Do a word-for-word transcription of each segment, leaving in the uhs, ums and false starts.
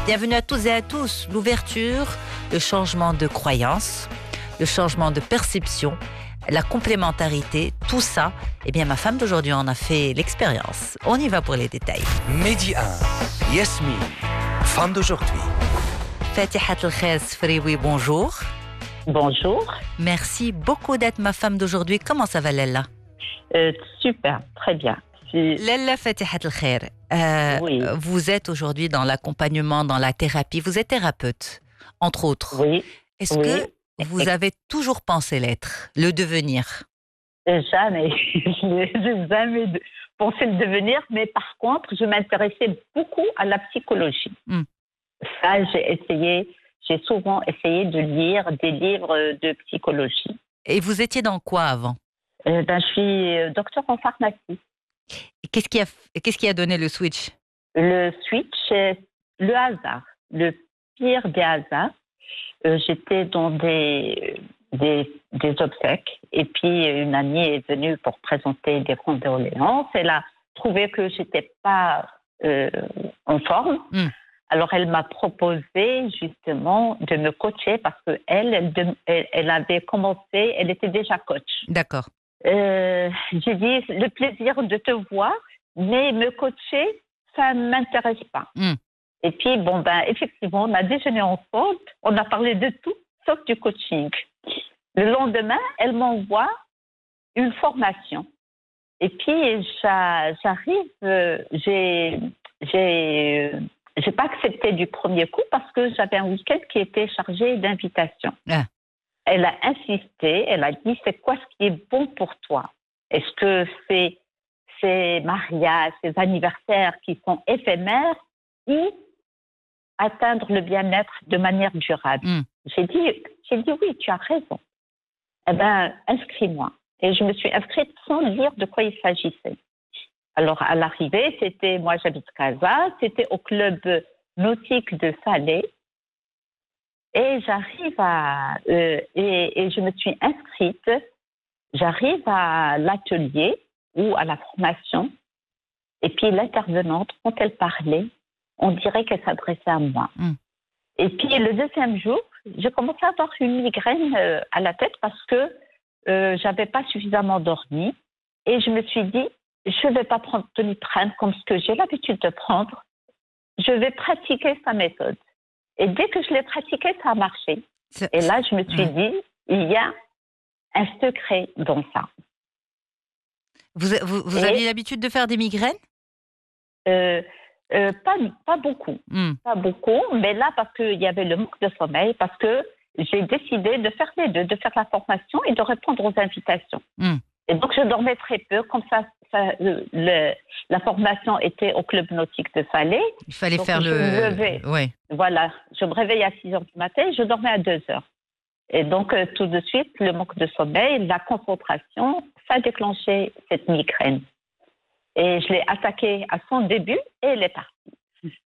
Bienvenue à tous et à tous. L'ouverture, le changement de croyance, le changement de perception, la complémentarité, tout ça, eh bien ma femme d'aujourd'hui en a fait l'expérience. On y va pour les détails. Midi un, Yasmine, femme d'aujourd'hui. Fatihat El-Khair Sfrioui, bonjour. Bonjour. Merci beaucoup d'être ma femme d'aujourd'hui. Comment ça va, Lella? euh, Super, très bien. Si... Lella Fatihat El-Khair, euh, oui. vous êtes aujourd'hui dans l'accompagnement, dans la thérapie. Vous êtes thérapeute, entre autres. Oui. Est-ce oui. que vous avez toujours pensé l'être, le devenir? Jamais. Je n'ai jamais pensé le devenir, mais par contre, je m'intéressais beaucoup à la psychologie. Mm. Ça, j'ai essayé, j'ai souvent essayé de lire des livres de psychologie. Et vous étiez dans quoi avant? euh, ben, Je suis docteur en pharmacie. Et qu'est-ce qui a, qu'est-ce qui a donné le switch? Le switch, c'est le hasard, le pire des hasards. Euh, j'étais dans des, des, des obsèques et puis une amie est venue pour présenter des condoléances. Elle a trouvé que je n'étais pas euh, en forme. Mm. Alors, elle m'a proposé justement de me coacher parce qu'elle, elle, elle, elle avait commencé, elle était déjà coach. D'accord. Euh, j'ai dit, le plaisir de te voir, mais me coacher, ça ne m'intéresse pas. Mm. Et puis, bon, ben, effectivement, on a déjeuné ensemble, on a parlé de tout, sauf du coaching. Le lendemain, elle m'envoie une formation. Et puis, j'arrive, euh, j'ai, j'ai, j'ai pas accepté du premier coup parce que j'avais un week-end qui était chargé d'invitations. Ah. Elle a insisté, elle a dit, c'est quoi ce qui est bon pour toi? Est-ce que c'est ces mariages, ces anniversaires qui sont éphémères ou atteindre le bien-être de manière durable? Mm. J'ai dit, j'ai dit oui, tu as raison. Eh bien, inscris-moi. Et je me suis inscrite sans dire de quoi il s'agissait. Alors, à l'arrivée, c'était, moi j'habite Casa, c'était au club nautique de Salé. Et j'arrive à, euh, et, et je me suis inscrite, j'arrive à l'atelier ou à la formation. Et puis l'intervenante, quand elle parlait, on dirait qu'elle s'adressait à moi. Mm. Et puis le deuxième jour, j'ai commencé à avoir une migraine euh, à la tête parce que euh, j'avais pas suffisamment dormi. Et je me suis dit, je vais pas prendre Doliprane comme ce que j'ai l'habitude de prendre. Je vais pratiquer sa méthode. Et dès que je l'ai pratiqué, ça a marché. C'est... Et là, je me suis mmh. dit, il y a un secret dans ça. Vous, vous, vous Et... aviez l'habitude de faire des migraines? euh, euh, pas, pas beaucoup. Mmh. Pas beaucoup, mais là, parce qu'il y avait le manque de sommeil, parce que j'ai décidé de faire les deux, de faire la formation et de répondre aux invitations. Mmh. Et donc, je dormais très peu, comme ça, ça le, le, la formation était au club nautique de Salé. Il fallait donc faire je le... Me levais, ouais. Voilà, je me réveillais à six heures du matin et je dormais à deux heures. Et donc, euh, tout de suite, le manque de sommeil, la concentration, ça a déclenché cette migraine. Et je l'ai attaquée à son début et elle est partie.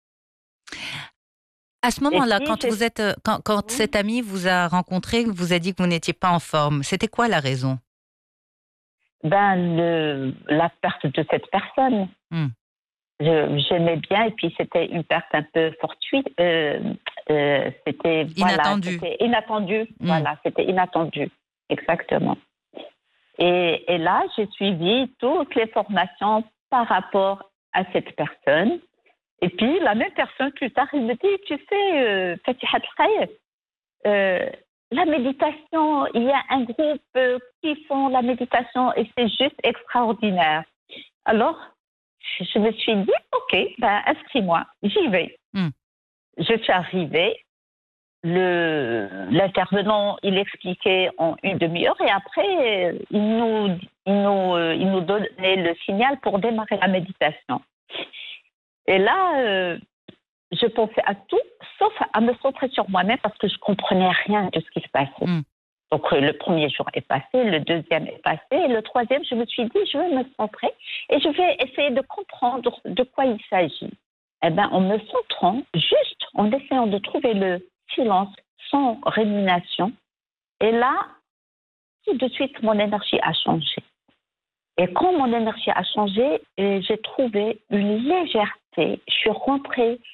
À ce moment-là, quand, vous êtes, quand, quand oui. cette amie vous a rencontré, vous a dit que vous n'étiez pas en forme, c'était quoi la raison? Ben, le, la perte de cette personne. Mm. Je, j'aimais bien, et puis c'était une perte un peu fortuite. Euh, euh, c'était inattendu. Voilà, c'était inattendu. Mm. Voilà, c'était inattendu, exactement. Et, et là, j'ai suivi toutes les formations par rapport à cette personne. Et puis, la même personne, plus tard, elle me dit, tu sais, euh, Fatihat El-Khair, euh, la méditation, il y a un groupe euh, qui font la méditation et c'est juste extraordinaire. Alors, je me suis dit, OK, ben, inscris-moi, j'y vais. Mm. Je suis arrivée, le, l'intervenant, il expliquait en une demi-heure et après, il nous, il, nous, il nous donnait le signal pour démarrer la méditation. Et là, euh, je pensais à tout, sauf à me centrer sur moi-même parce que je ne comprenais rien de ce qui se passait. Mm. Donc, le premier jour est passé, le deuxième est passé, et le troisième, je me suis dit, je vais me centrer et je vais essayer de comprendre de quoi il s'agit. Eh bien, en me centrant, juste en essayant de trouver le silence sans rémunération, et là, tout de suite, mon énergie a changé. Et quand mon énergie a changé, j'ai trouvé une légèreté. Je suis rentrée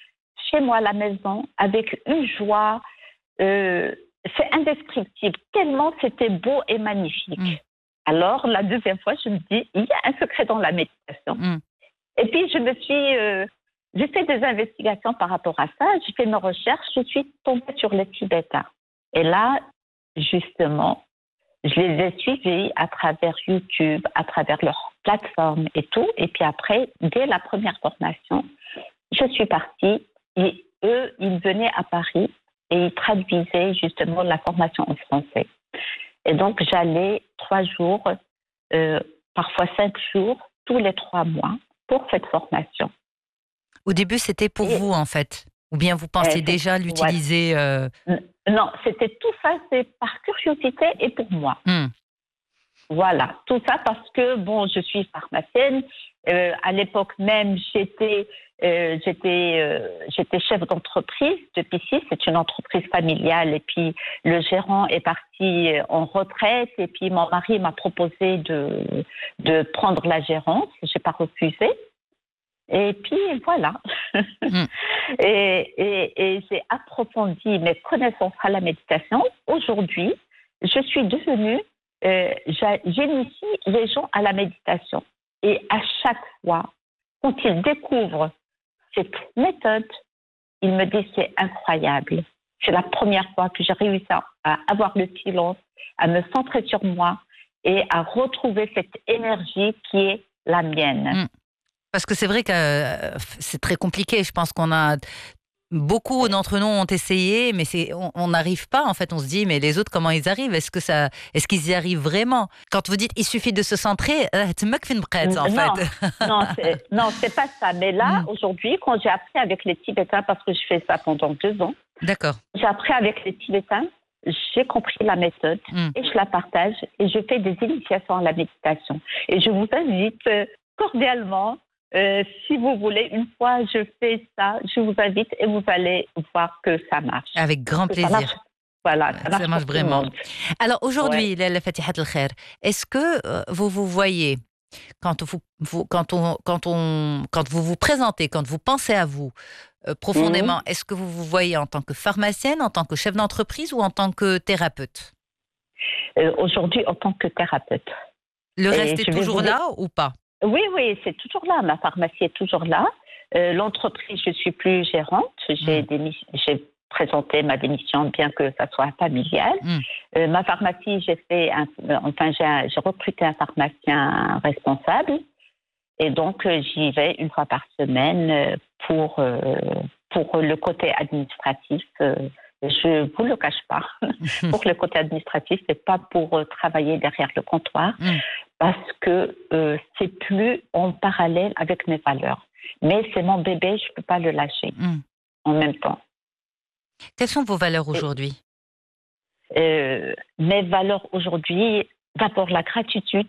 chez moi à la maison avec une joie. Euh, c'est indescriptible, tellement c'était beau et magnifique. Mm. Alors, la deuxième fois, je me dis, il y a un secret dans la méditation. Mm. Et puis, je me suis... Euh, j'ai fait des investigations par rapport à ça, j'ai fait mes recherches, je suis tombée sur les Tibétains. Et là, justement, je les ai suivis à travers YouTube, à travers leur plateforme et tout. Et puis après, dès la première formation, je suis partie et eux, ils venaient à Paris et ils traduisaient justement la formation en français. Et donc, j'allais trois jours, euh, parfois cinq jours, tous les trois mois pour cette formation. Au début, c'était pour et, vous, en fait? Ou bien vous pensiez euh, déjà l'utiliser euh... Non, c'était tout ça, c'est par curiosité et pour moi. Mm. Voilà, tout ça parce que, bon, je suis pharmacienne. Euh, à l'époque même, j'étais, euh, j'étais, euh, j'étais chef d'entreprise de P six. C'est une entreprise familiale. Et puis, le gérant est parti en retraite. Et puis, mon mari m'a proposé de, de prendre la gérance. Je n'ai pas refusé. Et puis, voilà. Mm. et, et, et j'ai approfondi mes connaissances à la méditation. Aujourd'hui, je suis devenue... Euh, j'initie les gens à la méditation. Et à chaque fois, quand ils découvrent cette méthode, ils me disent c'est incroyable. C'est la première fois que j'ai réussi à avoir le silence, à me centrer sur moi et à retrouver cette énergie qui est la mienne. Mmh. Parce que c'est vrai que euh, c'est très compliqué. Je pense qu'on a... Beaucoup d'entre nous ont essayé, mais c'est, on n'arrive pas. En fait, on se dit, mais les autres, comment ils arrivent? Est-ce que ça, est-ce qu'ils y arrivent vraiment? Quand vous dites, il suffit de se centrer, tu me fais en non, fait. non, c'est, non, c'est pas ça. Mais là, mm. aujourd'hui, quand j'ai appris avec les Tibétains, parce que je fais ça pendant deux ans, d'accord. J'ai appris avec les Tibétains, j'ai compris la méthode mm. et je la partage et je fais des initiations à la méditation. Et je vous invite cordialement. Euh, si vous voulez, une fois je fais ça, je vous invite et vous allez voir que ça marche. Avec grand plaisir. Ça marche, voilà, ça marche, ça marche vraiment. Alors aujourd'hui, ouais. Fatihat al-Khair, est-ce que euh, vous vous voyez, quand vous, vous, quand, on, quand, on, quand vous vous présentez, quand vous pensez à vous euh, profondément, mmh. est-ce que vous vous voyez en tant que pharmacienne, en tant que chef d'entreprise ou en tant que thérapeute? euh, Aujourd'hui, en tant que thérapeute. Le reste et est toujours vous... là ou pas? Oui, oui, c'est toujours là. Ma pharmacie est toujours là. Euh, l'entreprise, je ne suis plus gérante. J'ai, mmh. démis... j'ai présenté ma démission, bien que ça soit familial. Mmh. Euh, ma pharmacie, j'ai fait, un... enfin, j'ai, j'ai recruté un pharmacien responsable. Et donc, euh, j'y vais une fois par semaine pour, euh, pour le côté administratif. Euh, je ne vous le cache pas. Pour le côté administratif, ce n'est pas pour euh, travailler derrière le comptoir. Mmh. Parce que euh, c'est plus en parallèle avec mes valeurs. Mais c'est mon bébé, je ne peux pas le lâcher mmh. en même temps. Quelles sont vos valeurs aujourd'hui? euh, Mes valeurs aujourd'hui, d'abord la gratitude,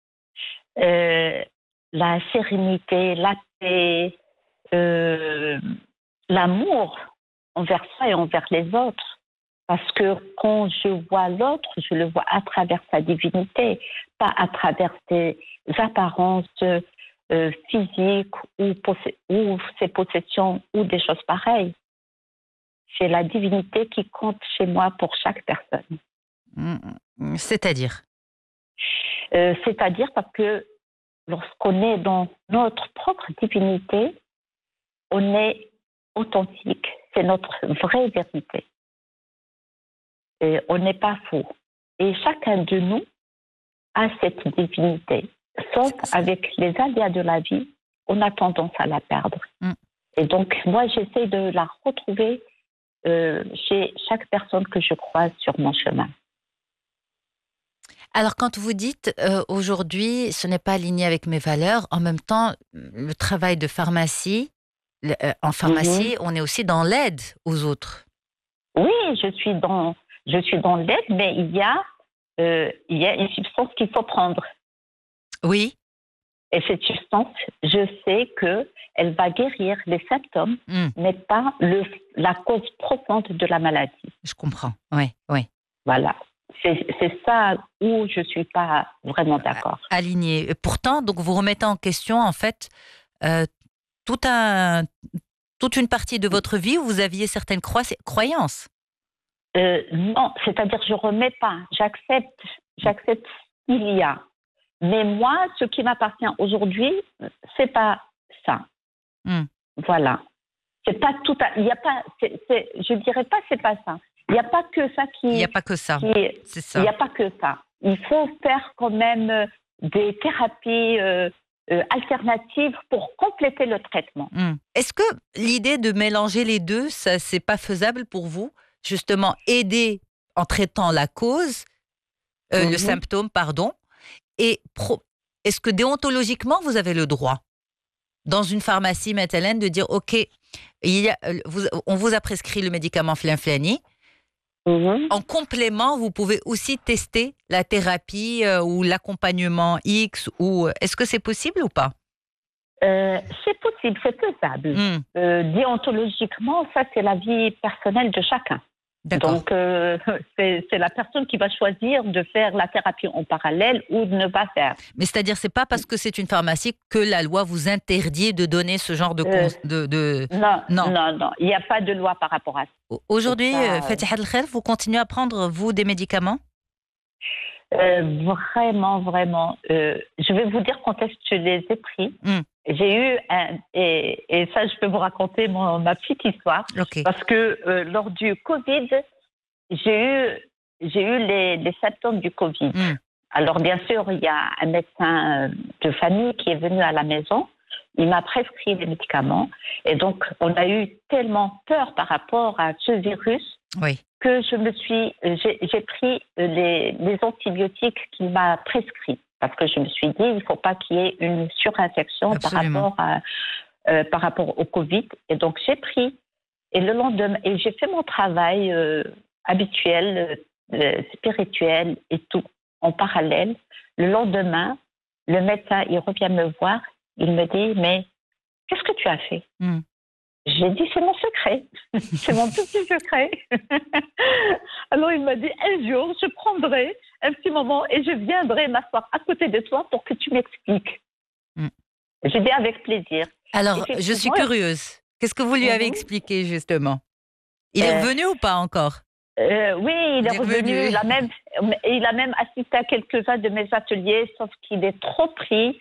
euh, la sérénité, la paix, euh, l'amour envers soi et envers les autres. Parce que quand je vois l'autre, je le vois à travers sa divinité, pas à travers ses apparences euh, physiques ou, poss- ou ses possessions ou des choses pareilles. C'est la divinité qui compte chez moi pour chaque personne. C'est-à-dire euh, C'est-à-dire parce que lorsqu'on est dans notre propre divinité, on est authentique. C'est notre vraie vérité. Et on n'est pas faux. Et chacun de nous a cette divinité. Sauf avec les aléas de la vie, on a tendance à la perdre. Mm. Et donc, moi, j'essaie de la retrouver euh, chez chaque personne que je croise sur mon chemin. Alors, quand vous dites euh, aujourd'hui, ce n'est pas aligné avec mes valeurs, en même temps, le travail de pharmacie, le, euh, en pharmacie, mm-hmm. on est aussi dans l'aide aux autres. Oui, je suis dans... Je suis dans l'aide, mais il y a, euh, il y a une substance qu'il faut prendre. Oui. Et cette substance, je sais qu'elle va guérir les symptômes, mm. mais pas le, la cause profonde de la maladie. Je comprends, oui, oui. Voilà. C'est, c'est ça où je ne suis pas vraiment d'accord. Aligné. Pourtant, donc vous remettez en question, en fait, euh, tout un... toute une partie de votre vie où vous aviez certaines cro- croyances. Euh, non, c'est-à-dire je remets pas, j'accepte, j'accepte ce qu'il y a. Mais moi, ce qui m'appartient aujourd'hui, c'est pas ça. Mm. Voilà. C'est pas tout à, il y a pas, c'est, c'est, je dirais pas c'est pas ça. Il n'y a pas que ça qui. Il n'y a pas que ça. Qui, c'est ça. Il n'y a pas que ça. Il faut faire quand même des thérapies euh, euh, alternatives pour compléter le traitement. Mm. Est-ce que l'idée de mélanger les deux, ça c'est pas faisable pour vous? Justement, aider en traitant la cause, euh, mm-hmm. le symptôme, pardon. Et pro- est-ce que déontologiquement, vous avez le droit, dans une pharmacie, Mathilène, de dire, OK, il y a, vous, on vous a prescrit le médicament Flinflani. Mm-hmm. En complément, vous pouvez aussi tester la thérapie euh, ou l'accompagnement X. Ou est-ce que c'est possible ou pas? euh, C'est possible, c'est faisable. Mm. Euh, déontologiquement, ça, c'est la vie personnelle de chacun. D'accord. Donc, euh, c'est, c'est la personne qui va choisir de faire la thérapie en parallèle ou de ne pas faire. Mais c'est-à-dire, c'est pas parce que c'est une pharmacie que la loi vous interdit de donner ce genre de... Euh, de, de... Non, non, non, non. Il n'y a pas de loi par rapport à ça. Aujourd'hui, ça... Fatiha El-Khair, vous continuez à prendre, vous, des médicaments? euh, Vraiment, vraiment. Euh, je vais vous dire quand est-ce que je les ai pris. Mm. J'ai eu, un, et, et ça, je peux vous raconter mon, ma petite histoire. Okay. Parce que euh, lors du Covid, j'ai eu, j'ai eu les, les symptômes du Covid. Mm. Alors, bien sûr, il y a un médecin de famille qui est venu à la maison. Il m'a prescrit les médicaments. Et donc, on a eu tellement peur par rapport à ce virus oui. que je me suis, j'ai, j'ai pris les, les antibiotiques qu'il m'a prescrits. Parce que je me suis dit, il ne faut pas qu'il y ait une surinfection par rapport, à, euh, par rapport au Covid. Et donc, j'ai pris. Et le lendemain, et j'ai fait mon travail euh, habituel, euh, spirituel et tout, en parallèle. Le lendemain, le médecin, il revient me voir. Il me dit, mais qu'est-ce que tu as fait? mm. J'ai dit, c'est mon secret. C'est mon tout petit secret. Alors, il m'a dit, un jour, je prendrai un petit moment et je viendrai m'asseoir à côté de toi pour que tu m'expliques. Mm. J'ai dit avec plaisir. Alors, je suis curieuse. Qu'est-ce que vous lui avez mm-hmm. expliqué, justement? Il est euh, revenu ou pas encore? euh, Oui, il, il est, est revenu. revenu. Il a, même, il a même assisté à quelques-uns de mes ateliers, sauf qu'il est trop pris.